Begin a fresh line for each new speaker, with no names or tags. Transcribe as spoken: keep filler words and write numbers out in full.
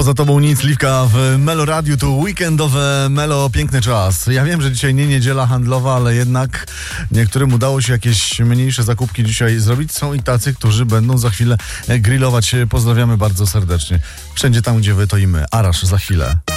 Poza tobą nic, Liwka w Melo Radiu, tu weekendowe Melo, piękny czas. Ja wiem, że dzisiaj nie niedziela handlowa, ale jednak niektórym udało się jakieś mniejsze zakupki dzisiaj zrobić. Są i tacy, którzy będą za chwilę grillować. Pozdrawiamy bardzo serdecznie. Wszędzie tam, gdzie wy, to i my. Arasz za chwilę.